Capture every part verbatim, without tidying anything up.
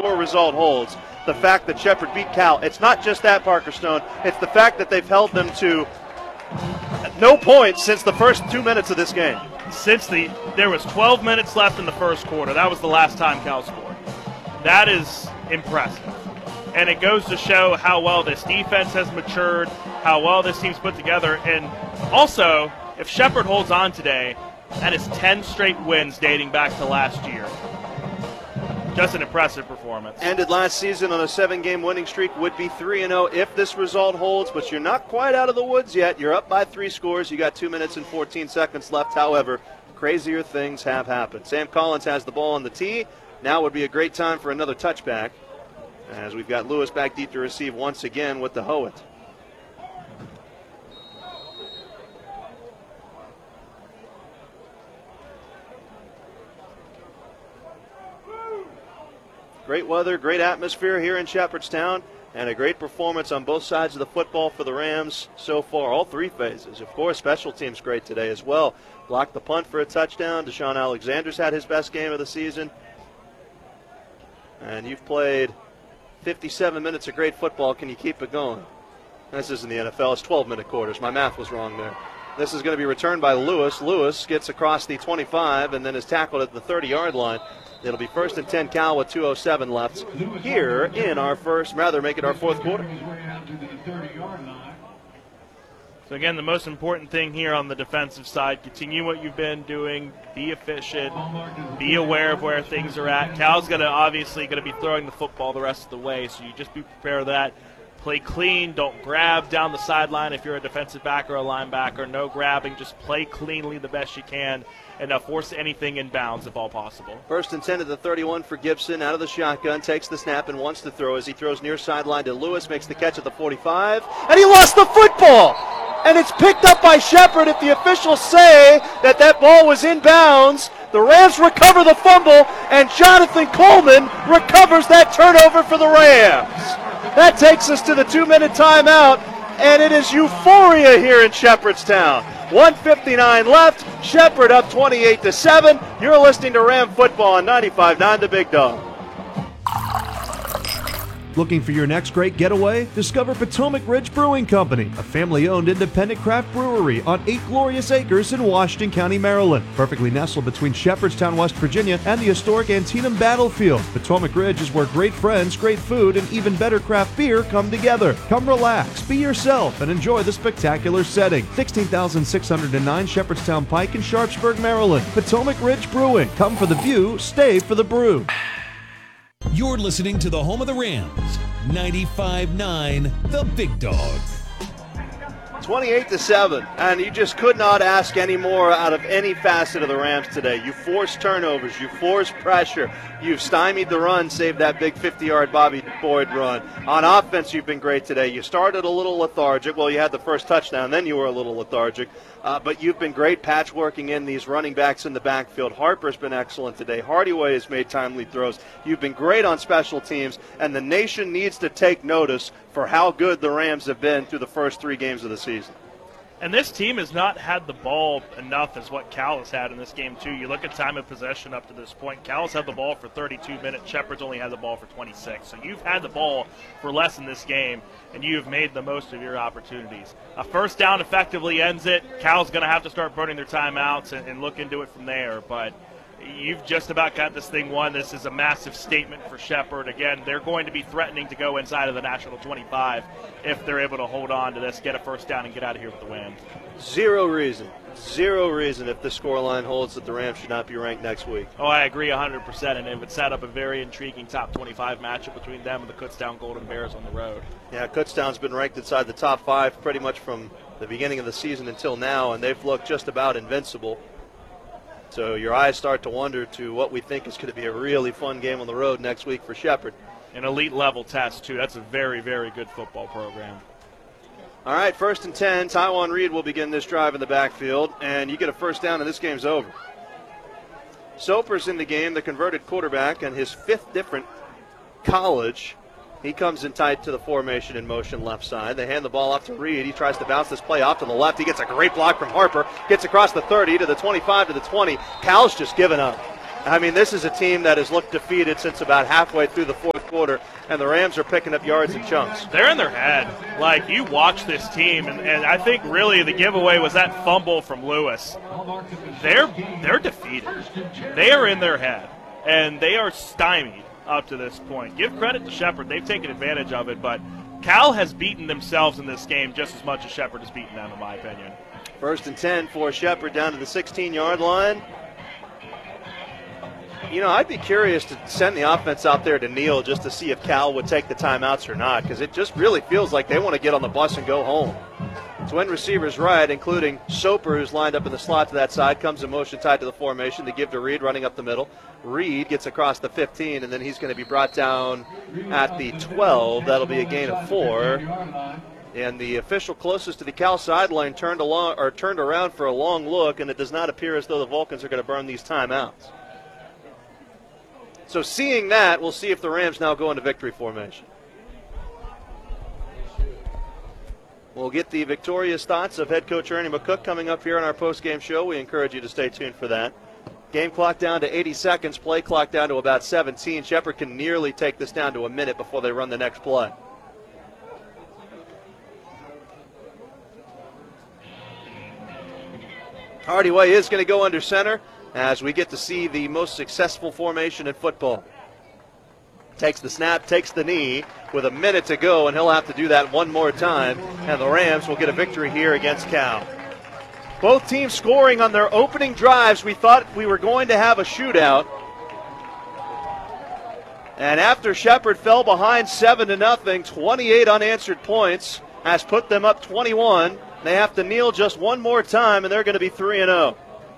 score result holds, the fact that Shepherd beat Cal, it's not just that, Parker Stone. It's the fact that they've held them to no points since the first two minutes of this game. Since the there was twelve minutes left in the first quarter. That was the last time Cal scored. That is impressive. And it goes to show how well this defense has matured, how well this team's put together. And also, if Shepherd holds on today, that is ten straight wins dating back to last year. Just an impressive performance. Ended last season on a seven-game winning streak, would be three and oh if this result holds, but you're not quite out of the woods yet. You're up by three scores. You got two minutes and fourteen seconds left. However, crazier things have happened. Sam Collins has the ball on the tee. Now would be a great time for another touchback, as we've got Lewis back deep to receive once again with the Howitt. Great weather, great atmosphere here in Shepherdstown, and a great performance on both sides of the football for the Rams so far, all three phases. Of course, special teams great today as well. Blocked the punt for a touchdown. Deshaun Alexander's had his best game of the season. And you've played fifty-seven minutes of great football. Can you keep it going? This isn't the N F L. It's twelve-minute quarters. My math was wrong there. This is going to be returned by Lewis. Lewis gets across the twenty-five and then is tackled at the thirty-yard line. It'll be first and ten Cal with two oh seven left here in our first, rather make it our fourth quarter. So again, the most important thing here on the defensive side, continue what you've been doing, be efficient, be aware of where things are at. Cal's gonna obviously going to be throwing the football the rest of the way, so you just be prepared for that. Play clean, don't grab down the sideline if you're a defensive back or a linebacker. No grabbing, just play cleanly the best you can and uh, force anything in bounds if all possible. First and ten at the thirty-one for Gibson, out of the shotgun, takes the snap and wants to throw as he throws near sideline to Lewis, makes the catch at the forty-five, and he lost the football! And it's picked up by Shepherd. If the officials say that that ball was in bounds, the Rams recover the fumble, and Jonathan Coleman recovers that turnover for the Rams. That takes us to the two-minute timeout, and it is euphoria here in Shepherdstown. one fifty-nine left, Shepherd up twenty-eight to seven. You're listening to Ram Football on ninety-five point nine The Big Dog. Looking for your next great getaway? Discover Potomac Ridge Brewing Company, a family-owned independent craft brewery on eight glorious acres in Washington County, Maryland. Perfectly nestled between Shepherdstown, West Virginia, and the historic Antietam battlefield, Potomac Ridge is where great friends, great food, and even better craft beer come together. Come relax, be yourself, and enjoy the spectacular setting. sixteen thousand six hundred nine Shepherdstown Pike in Sharpsburg, Maryland. Potomac Ridge Brewing. Come for the view, stay for the brew. You're listening to the home of the Rams, ninety-five point nine The Big Dog. twenty-eight to seven, and you just could not ask any more out of any facet of the Rams today. You forced turnovers, you forced pressure, you've stymied the run, saved that big fifty-yard Bobby Boyd run. On offense, you've been great today. You started a little lethargic. Well, you had the first touchdown, then you were a little lethargic. Uh, but you've been great patchworking in these running backs in the backfield. Harper's been excellent today. Hardyway has made timely throws. You've been great on special teams, and the nation needs to take notice for how good the Rams have been through the first three games of the season. And this team has not had the ball enough as what Cal has had in this game, too. You look at time of possession up to this point. Cal's had the ball for thirty-two minutes. Shepherd's only had the ball for twenty-six. So you've had the ball for less in this game, and you've made the most of your opportunities. A first down effectively ends it. Cal's going to have to start burning their timeouts and, and look into it from there. But you've just about got this thing won. This is a massive statement for Shepherd. Again, they're going to be threatening to go inside of the National twenty-five if they're able to hold on to this, get a first down, and get out of here with the win. Zero reason, zero reason if the scoreline holds that the Rams should not be ranked next week. Oh, I agree one hundred percent, and it would set up a very intriguing top twenty-five matchup between them and the Kutztown Golden Bears on the road. Yeah, Kutztown's been ranked inside the top five pretty much from the beginning of the season until now, and they've looked just about invincible. So your eyes start to wander to what we think is going to be a really fun game on the road next week for Shepherd. An elite level test, too. That's a very, very good football program. All right, first and ten. Tywan Reed will begin this drive in the backfield, and you get a first down and this game's over. Soper's in the game, the converted quarterback, and his fifth different college. He comes in tight to the formation in motion left side. They hand the ball off to Reed. He tries to bounce this play off to the left. He gets a great block from Harper. Gets across the thirty to the twenty-five to the twenty. Cal's just given up. I mean, this is a team that has looked defeated since about halfway through the fourth quarter, and the Rams are picking up yards in chunks. They're in their head. Like, you watch this team, and, and I think really the giveaway was that fumble from Lewis. They're they're defeated. They are in their head, and they are stymied up to this point. Give credit to Shepherd. They've taken advantage of it, but Cal has beaten themselves in this game just as much as Shepherd has beaten them, in my opinion. First and ten for Shepherd down to the sixteen-yard line. You know, I'd be curious to send the offense out there to kneel just to see if Cal would take the timeouts or not, because it just really feels like they want to get on the bus and go home. Twin receivers right, including Soper, who's lined up in the slot to that side, comes in motion tied to the formation. They give to Reed running up the middle. Reed gets across the fifteen, and then he's going to be brought down at the twelve. That'll be a gain of four. And the official closest to the Cal sideline turned along or turned around for a long look, and it does not appear as though the Vulcans are going to burn these timeouts. So seeing that, we'll see if the Rams now go into victory formation. We'll get the victorious thoughts of head coach Ernie McCook coming up here on our post-game show. We encourage you to stay tuned for that. Game clock down to eighty seconds, play clock down to about seventeen. Shepherd can nearly take this down to a minute before they run the next play. Hardyway is going to go under center as we get to see the most successful formation in football. Takes the snap, takes the knee with a minute to go, and he'll have to do that one more time, and the Rams will get a victory here against Cal. Both teams scoring on their opening drives. We thought we were going to have a shootout. And after Shepherd fell behind seven to nothing, twenty-eight unanswered points has put them up twenty-one. They have to kneel just one more time, and they're going to be three and oh.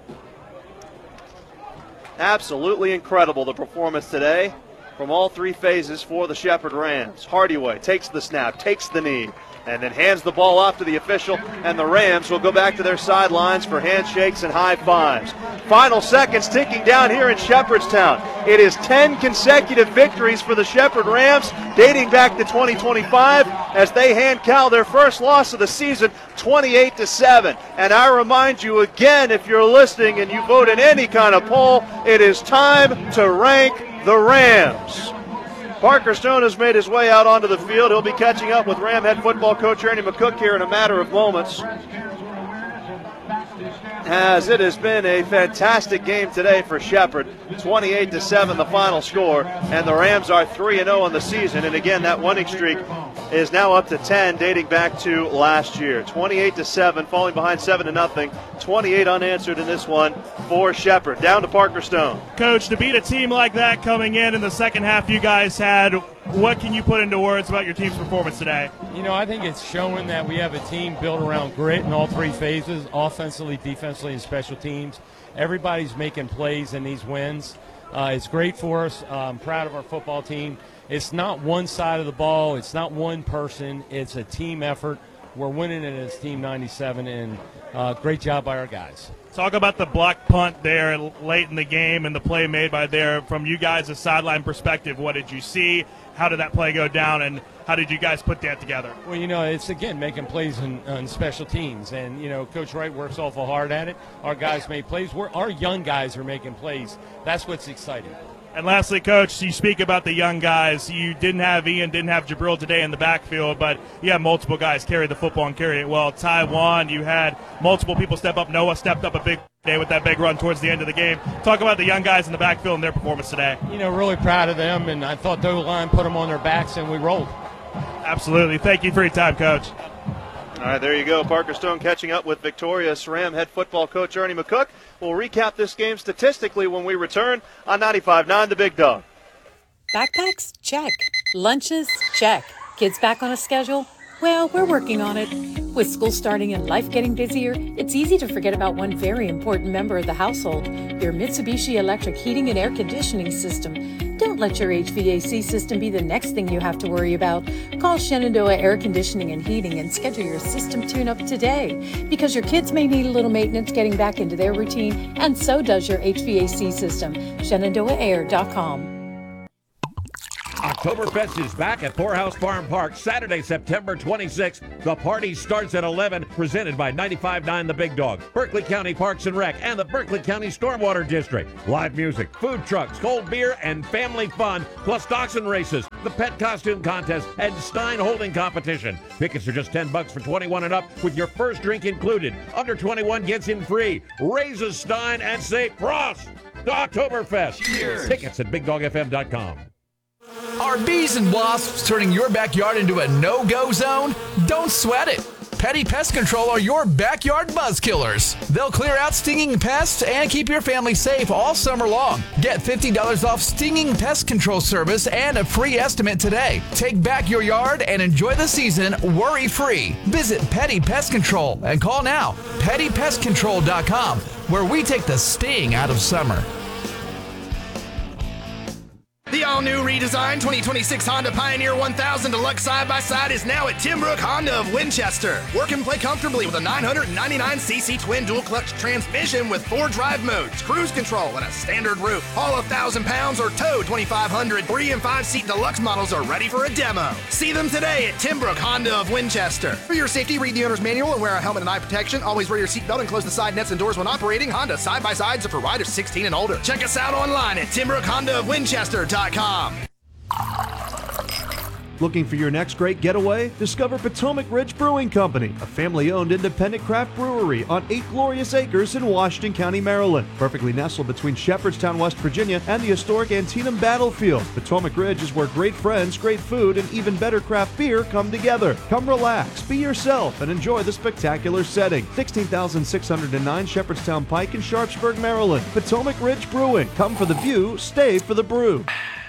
Absolutely incredible, the performance today from all three phases for the Shepherd Rams. Hardyway takes the snap, takes the knee, and then hands the ball off to the official, and the Rams will go back to their sidelines for handshakes and high fives. Final seconds ticking down here in Shepherdstown. It is ten consecutive victories for the Shepherd Rams, dating back to twenty twenty-five, as they hand Cal their first loss of the season, twenty-eight to seven. And I remind you again, if you're listening and you vote in any kind of poll, it is time to rank the Rams. Parker Stone has made his way out onto the field. He'll be catching up with Ram head football coach Ernie McCook here in a matter of moments, as it has been a fantastic game today for Shepherd. twenty-eight to seven the final score, and the Rams are three and oh on the season. And again, that winning streak is now up to ten, dating back to last year. twenty-eight to seven, falling behind seven to nothing. twenty-eight unanswered in this one for Shepherd. Down to Parker Stone. Coach, to beat a team like that coming in in the second half you guys had, what can you put into words about your team's performance today? You know, I think it's showing that we have a team built around grit in all three phases, offensively, defensively, and special teams. Everybody's making plays in these wins. Uh, it's great for us. Uh, I'm proud of our football team. It's not one side of the ball. It's not one person. It's a team effort. We're winning it as Team ninety-seven, and uh, great job by our guys. Talk about the block punt there late in the game and the play made by there. From you guys' sideline perspective, what did you see? How did that play go down, and how did you guys put that together? Well, you know, it's, again, making plays in, in special teams. And, you know, Coach Wright works awful hard at it. Our guys made plays. We're, our young guys are making plays. That's what's exciting. And lastly, Coach, you speak about the young guys. You didn't have Ian, didn't have Jabril today in the backfield, but you had multiple guys carry the football and carry it well. Taiwan, you had multiple people step up. Noah stepped up a big day with that big run towards the end of the game. Talk about the young guys in the backfield and their performance today. You know, really proud of them, and I thought the O-line put them on their backs, and we rolled. Absolutely. Thank you for your time, Coach. All right, there you go. Parker Stone catching up with victorious Ram head football coach Ernie McCook. We'll recap this game statistically when we return on ninety-five nine The Big Dog. Backpacks? Check. Lunches? Check. Kids back on a schedule? Well, we're working on it. With school starting and life getting busier, it's easy to forget about one very important member of the household, your Mitsubishi electric heating and air conditioning system. Don't let your H V A C system be the next thing you have to worry about. Call Shenandoah Air Conditioning and Heating and schedule your system tune-up today, because your kids may need a little maintenance getting back into their routine, and so does your H V A C system. Shenandoah Air dot com. A Oktoberfest is back at Poorhouse Farm Park Saturday, September twenty-sixth. The party starts at eleven, presented by ninety-five point nine The Big Dog, Berkeley County Parks and Rec, and the Berkeley County Stormwater District. Live music, food trucks, cold beer, and family fun, plus dachshund races, the pet costume contest, and Stein holding competition. Tickets are just ten bucks for twenty-one and up, with your first drink included. Under twenty-one gets in free. Raise a Stein and say Prost to Oktoberfest. Cheers. Tickets at big dog f m dot com. Are bees and wasps turning your backyard into a no-go zone? Don't sweat it. Petty Pest Control are your backyard buzz killers. They'll clear out stinging pests and keep your family safe all summer long. Get fifty dollars off stinging pest control service and a free estimate today. Take back your yard and enjoy the season worry-free. Visit Petty Pest Control and call now, petty pest control dot com, where we take the sting out of summer. The all-new redesigned twenty twenty-six Honda Pioneer one thousand Deluxe Side-by-Side is now at Timbrook Honda of Winchester. Work and play comfortably with a nine hundred ninety-nine c c twin dual-clutch transmission with four drive modes, cruise control, and a standard roof. Haul one thousand pounds or tow twenty-five hundred. Three and five-seat deluxe models are ready for a demo. See them today at Timbrook Honda of Winchester. For your safety, read the owner's manual and wear a helmet and eye protection. Always wear your seatbelt and close the side nets and doors when operating. Honda Side-by-Sides are for riders sixteen and older. Check us out online at timbrook honda of winchester dot com. Looking for your next great getaway? Discover Potomac Ridge Brewing Company, a family-owned independent craft brewery on eight glorious acres in Washington County, Maryland. Perfectly nestled between Shepherdstown, West Virginia, and the historic Antietam battlefield, Potomac Ridge is where great friends, great food, and even better craft beer come together. Come relax, be yourself, and enjoy the spectacular setting. sixteen thousand six hundred nine Shepherdstown Pike in Sharpsburg, Maryland. Potomac Ridge Brewing. Come for the view, stay for the brew.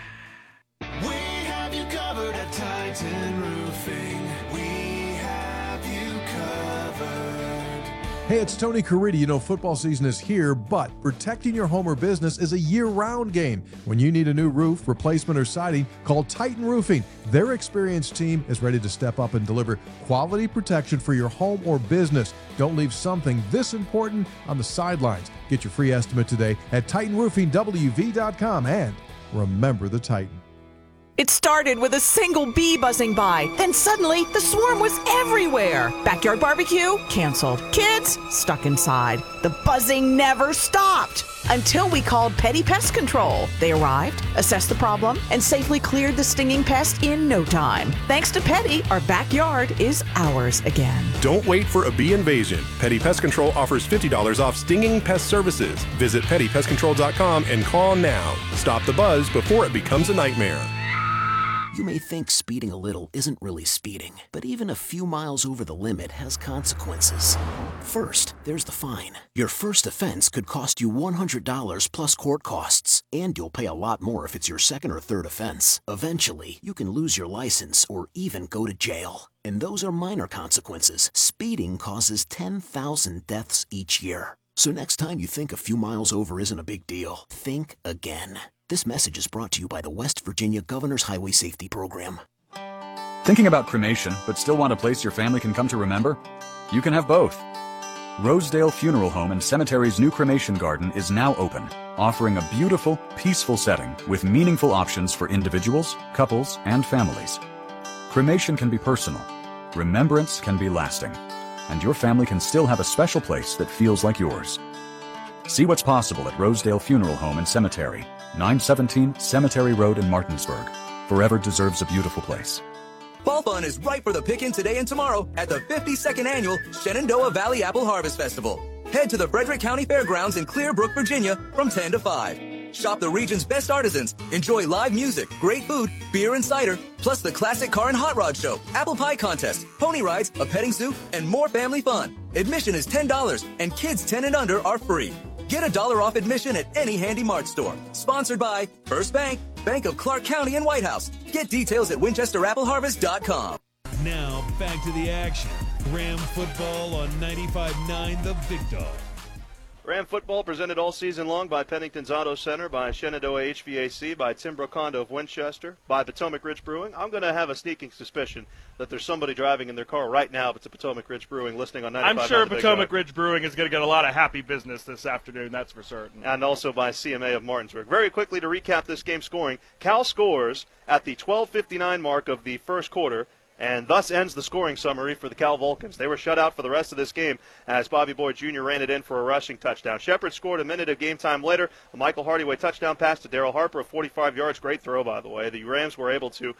Hey, it's Tony Caridi. You know, football season is here, but protecting your home or business is a year-round game. When you need a new roof, replacement, or siding, call Titan Roofing. Their experienced team is ready to step up and deliver quality protection for your home or business. Don't leave something this important on the sidelines. Get your free estimate today at titan roofing w v dot com, and remember the Titan. It started with a single bee buzzing by. Then suddenly, the swarm was everywhere. Backyard barbecue? Canceled. Kids? Stuck inside. The buzzing never stopped until we called Petty Pest Control. They arrived, assessed the problem, and safely cleared the stinging pest in no time. Thanks to Petty, our backyard is ours again. Don't wait for a bee invasion. Petty Pest Control offers fifty dollars off stinging pest services. Visit petty pest control dot com and call now. Stop the buzz before it becomes a nightmare. You may think speeding a little isn't really speeding, but even a few miles over the limit has consequences. First, there's the fine. Your first offense could cost you one hundred dollars plus court costs, and you'll pay a lot more if it's your second or third offense. Eventually, you can lose your license or even go to jail. And those are minor consequences. Speeding causes ten thousand deaths each year. So next time you think a few miles over isn't a big deal, think again. This message is brought to you by the West Virginia Governor's Highway Safety Program. Thinking about cremation, but still want a place your family can come to remember? You can have both. Rosedale Funeral Home and Cemetery's new cremation garden is now open, offering a beautiful, peaceful setting with meaningful options for individuals, couples, and families. Cremation can be personal, remembrance can be lasting, and your family can still have a special place that feels like yours. See what's possible at Rosedale Funeral Home and Cemetery, nine seventeen Cemetery Road in Martinsburg. Forever deserves a beautiful place. Fall fun is ripe for the picking today and tomorrow at the fifty-second Annual Shenandoah Valley Apple Harvest Festival. Head to the Frederick County Fairgrounds in Clearbrook, Virginia from ten to five. Shop the region's best artisans, enjoy live music, great food, beer and cider, plus the classic car and hot rod show, apple pie contest, pony rides, a petting zoo, and more family fun. Admission is ten dollars and kids ten and under are free. Get a dollar off admission at any Handy Mart store. Sponsored by First Bank, Bank of Clark County and White House. Get details at winchester apple harvest dot com. Now back to the action. Ram football on ninety-five point nine The Big Dog. Ram football presented all season long by Pennington's Auto Center, by Shenandoah H V A C, by Tim Brook Honda of Winchester, by Potomac Ridge Brewing. I'm going to have a sneaking suspicion that there's somebody driving in their car right now that's a Potomac Ridge Brewing listening on ninety-five. I'm sure Potomac Ridge Brewing is going to get a lot of happy business this afternoon, that's for certain. And also by C M A of Martinsburg. Very quickly to recap this game scoring, Cal scores at the twelve fifty-nine mark of the first quarter, and thus ends the scoring summary for the Cal Vulcans. They were shut out for the rest of this game as Bobby Boyd Junior ran it in for a rushing touchdown. Shepherd scored a minute of game time later. A Michael Hardyway touchdown pass to Darrell Harper of forty-five yards. Great throw, by the way. The Rams were able to